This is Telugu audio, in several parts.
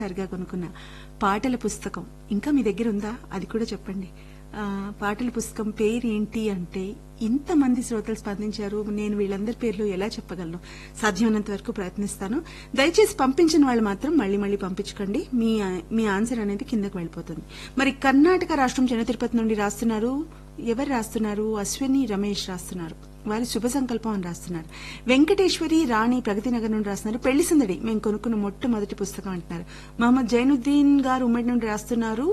సరిగా కొనుక్కున్న పాటల పుస్తకం ఇంకా మీ దగ్గర ఉందా అది కూడా చెప్పండి. పాటల పుస్తకం పేరు ఏంటి అంటే ఇంతమంది శ్రోతలు స్పందించారు. నేను వీళ్ళందరి పేర్లు ఎలా చెప్పగలను, సాధ్యమైనంత వరకు ప్రయత్నిస్తాను. దయచేసి పంపించిన వాళ్ళు మాత్రం మళ్ళీ మళ్ళీ పంపించకండి. మీ ఆన్సర్ అనేది కిందకు వెళ్ళిపోతుంది. మరి కర్ణాటక రాష్ట్రం చెన్న తిరుపతి నుండి రాస్తున్నారు. ఎవరు రాస్తున్నారు? అశ్విని రమేష్ రాస్తున్నారు. వారి శుభ సంకల్పం అని రాస్తున్నారు. వెంకటేశ్వరి రాణి ప్రగతినగర్ నుండి రాస్తున్నారు. పెళ్లి సందడి మేము కొనుక్కున్న మొట్టమొదటి పుస్తకం అంటున్నారు. మహమ్మద్ జైనుద్దీన్ గారు ఉమ్మడి నుండి రాస్తున్నారు.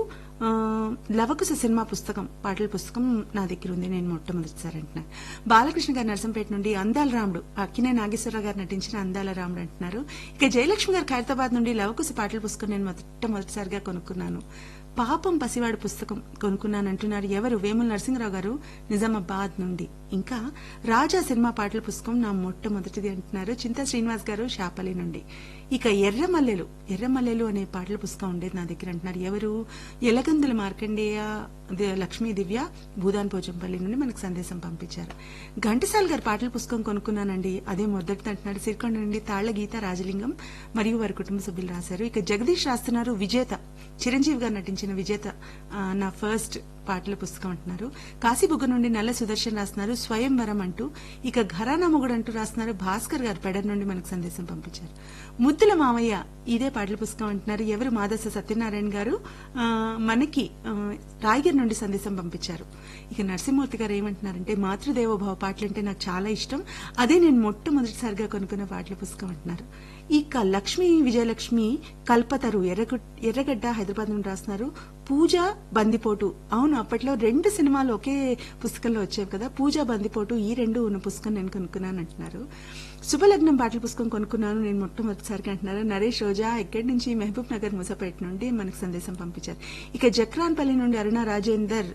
లవకుశ సినిమా పుస్తకం పాటల పుస్తకం నా దగ్గర ఉంది, నేను మొట్టమొదటిసారి అంటున్నారు. బాలకృష్ణ గారు నర్సంపేట నుండి అందాల రాముడు అక్కినే నాగేశ్వరరావు గారు నటించిన అందాల రాముడు అంటున్నారు. ఇక జయలక్ష్మి గారు ఖైరతాబాద్ నుండి లవకుశ పాటల పుస్తకం నేను మొట్టమొదటిసారిగా కొనుక్కున్నాను. పాపం పసివాడు పుస్తకం కొనుక్కున్నానంటున్నారు. ఎవరు? వేముల నరసింహరావు గారు నిజామాబాద్ నుండి. ఇంకా రాజా సినిమా పాటల పుస్తకం నా మొట్టమొదటిది అంటున్నారు. చింతా శ్రీనివాస్ గారు షాపల్లి నుండి. ఇక ఎర్రమల్లెలు అనే పాటల పుస్తకం ఉండేది నా దగ్గర అంటున్నారు. ఎవరు? ఎలగందుల మార్కండేయ లక్ష్మీ దివ్య భూదాన్ పోచంపల్లి నుండి మనకు సందేశం పంపించారు. ఘంటసాల గారి పాటల పుస్తకం కొనుక్కున్నానండి, అదే మొదటిది అంటున్నారు. సిరికొండ నుండి తాళ్ల గీత రాజలింగం మరియు వారి కుటుంబ సభ్యులు రాశారు. ఇక జగదీష్ రాస్తున్నారు. విజేత చిరంజీవి గారు నటించిన విజేత నా ఫస్ట్ పాటల పుస్తకం అంటున్నారు. కాశీబుగ్గ నుండి నల్ల సుదర్శన్ రాస్తున్నారు. స్వయంవరం అంటూ. ఇక ఘరానా మొగుడు అంటూ రాస్తున్నారు. భాస్కర్ గారు పెడర్ నుండి మనకు సందేశం పంపించారు. ముద్దుల మావయ్య ఇదే పాటల పుస్తకం అంటున్నారు. ఎవరు? మాదస సత్యనారాయణ గారు మనకి రాయగిరి నుండి సందేశం పంపించారు. ఇక నరసింహమూర్తి గారు ఏమంటున్నారంటే మాతృదేవోభావ పాటలంటే నాకు చాలా ఇష్టం, అదే నేను మొట్టమొదటిసారిగా కొనుక్కున్న పాటల పుస్తకం అంటున్నారు. ఇక విజయలక్ష్మి కల్పతరు ఎర్రగడ్డ హైదరాబాద్ నుండి రాస్తున్నారు. పూజ బందిపోటు. అవును, అప్పట్లో 2 సినిమాలు ఒకే పుస్తకంలో వచ్చేవి కదా, పూజ బందిపోటు. ఈ 2 ఉన్న పుస్తకం నేను కొనుక్కున్నాను అంటున్నారు. శుభలగ్నం పాటల పుస్తకం కొనుక్కున్నాను నేను మొట్టమొదటిసారిగా అంటున్నారు. నరేష్ రోజా ఇక్కడి నుంచి మహబూబ్ నగర్ ముసాపేట నుండి మనకు సందేశం పంపించారు. ఇక జక్రాన్పల్లి నుండి అరుణ రాజేందర్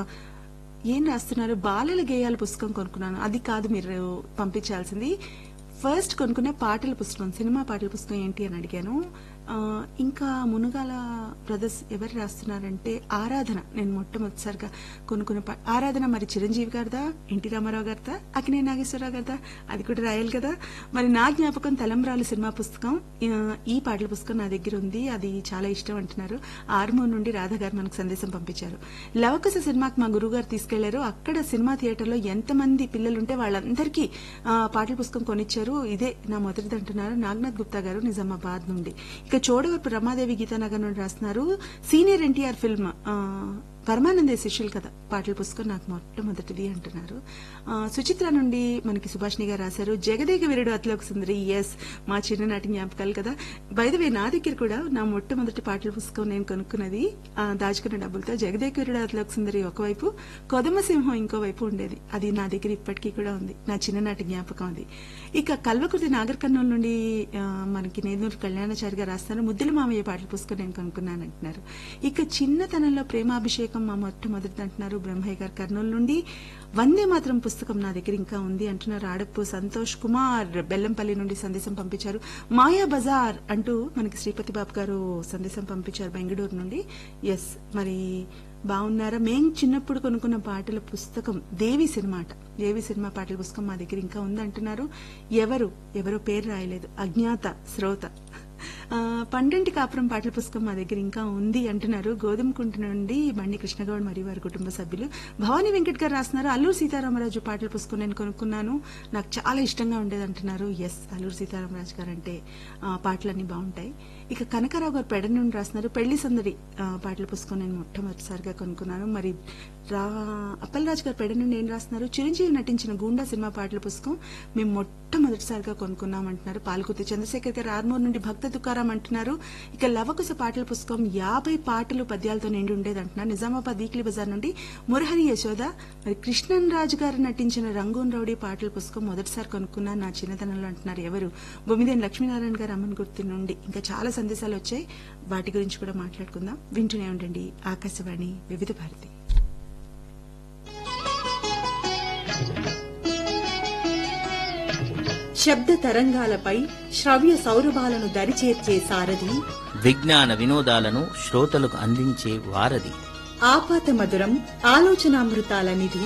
ఏం రాస్తున్నారు? బాలల గేయాల పుస్తకం కొనుక్కున్నాను. అది కాదు మీరు పంపించాల్సింది. ఫస్ట్ కొనుక్కునే పాటల పుస్తకం, సినిమా పాటల పుస్తకం ఏంటి అని అడిగాను. ఇంకా మునుగాల బ్రదర్స్ ఎవరు రాస్తున్నారంటే ఆరాధన. నేను మొట్టమొదటిసారిగా కొనుక్కున్న ఆరాధన మరి చిరంజీవి గారిదా, ఎన్టీ రామారావు గారిదా, అక్కినే నాగేశ్వరరావు గారిదా, అది కూడా రాయాలి కదా. మరి నా జ్ఞాపకం తలంబ్రాలు సినిమా పుస్తకం, ఈ పాటల పుస్తకం నా దగ్గర ఉంది, అది చాలా ఇష్టం అంటున్నారు. ఆర్మూర్ నుండి రాధ గారు మనకు సందేశం పంపించారు. లవకుశ సినిమాకి మా గురువు గారు తీసుకెళ్లారు. అక్కడ సినిమా థియేటర్లో ఎంతమంది పిల్లలుంటే వాళ్ళందరికీ పాటల పుస్తకం కొనిచ్చారు. ఇదే నా మొదటిది అంటున్నారు. నాగనాథ్ గుప్తా గారు నిజామాబాద్ నుండి. ఇక చోడవరపు రమాదేవి గీతానగర్ నుండి రాస్తున్నారు. సీనియర్ ఎన్టీఆర్ ఫిల్మ్ పరమానందే శిష్యులు కదా పాటల పుస్తకం నాకు మొట్టమొదటిది అంటున్నారు. సుచిత్ర నుండి మనకి సుభాష్ని గారు రాశారు. జగదేక వీరుడు అతిలోక సుందరి. ఎస్, మా చిన్ననాటి జ్ఞాపకాలు కదా. బైదవే నా దగ్గర కూడా నా మొట్టమొదటి పాటల పుస్తకం నేను కొనుక్కున్నది దాచుకున్న డబ్బులతో. జగదేక వీరుడు అతిలోక సుందరి ఒకవైపు, కొదమసింహం ఇంకోవైపు ఉండేది. అది నా దగ్గర ఇప్పటికీ కూడా ఉంది, నా చిన్ననాటి జ్ఞాపకం అది. ఇక కల్వకుర్తి నాగర్ కర్నూలు నుండి మనకి నేదూరు కళ్యాణాచారి గారు రాస్తారు. ముద్దుల మామయ్య పాటల పుస్తకం నేను కొనుక్కున్నాను అంటున్నారు. ఇక చిన్నతనంలో ప్రేమాభిషేకం మా మొట్టమొదటి అంటున్నారు. బ్రహ్మయ్య గారు కర్నూలు నుండి. వందే మాత్రం పుస్తకం నా దగ్గర ఇంకా ఉంది అంటున్నారు. ఆడప్పు సంతోష్ కుమార్ బెల్లంపల్లి నుండి సందేశం పంపించారు. మాయా బజార్ అంటూ మనకి శ్రీపతి బాబు గారు సందేశం పంపించారు బెంగళూరు నుండి. ఎస్, మరి బాగున్నారా? మేం చిన్నప్పుడు కొనుక్కున్న పాటల పుస్తకం దేవి సినిమా పాటల పుస్తకం మా దగ్గర ఇంకా ఉందంటున్నారు. ఎవరో పేరు రాయలేదు, అజ్ఞాత శ్రోత. పండంటి కాపురం పాటల పుస్తకం మా దగ్గర ఇంకా ఉంది అంటున్నారు. గోధుమకుంట నుండి బండి కృష్ణగౌడ్ మరియు వారి కుటుంబ సభ్యులు. భవానీ వెంకట్ గారు రాస్తున్నారు. అల్లూరు సీతారామరాజు పాటల పుస్తకం నేను కొనుక్కున్నాను, నాకు చాలా ఇష్టంగా ఉండేది అంటున్నారు. ఎస్, అల్లూరు సీతారామరాజు గారు అంటే పాటలన్నీ బాగుంటాయి. ఇక కనకారావు గారు పెడ నుండి రాస్తున్నారు. పెళ్లి సందడి పాటల పుస్తకం నేను మొట్టమొదటిసారిగా కొనుక్కున్నాను. మరి అప్పలరాజు గారు పెడ నుండి ఏం రాస్తున్నారు? చిరంజీవి నటించిన గూండా సినిమా పాటల పుస్తకం మేము మొట్టమొదటిసారిగా కొనుక్కున్నాం అంటున్నారు. పాల్కుర్తి చంద్రశేఖర్ గారు ఆర్మూర్ నుండి భక్త తుకారాం అంటున్నారు. ఇక లవకుశ పాటల పుస్తకం 50 పాటలు పద్యాలతో నిండి ఉండేది అంటున్నారు. నిజామాబాద్ వీక్లీ బజార్ నుండి మురహరి యశోద. మరి కృష్ణన్ రాజు గారు నటించిన రంగూన్ రౌడీ పాటల పుస్తకం మొదటిసారి కొనుక్కున్నాను నా చిన్నతనంలో అంటున్నారు. ఎవరు? బొమ్మిదేని లక్ష్మీనారాయణ గారు అమ్మన్గుర్తి నుండి. ఇంకా చాలా సందేశాలు వచ్చాయి, వాటి గురించి కూడా మాట్లాడుకుందాం. వింటూనే ఉండండి ఆకాశవాణి వివిధ భారతి. శబ్ద తరంగాలపై శ్రవ్య సౌరభాలను దరిచేర్చే సారథి, విజ్ఞాన వినోదాలను శ్రోతలకు అందించే వారధి, ఆపాత మధురం ఆలోచనామృతాల నిధి,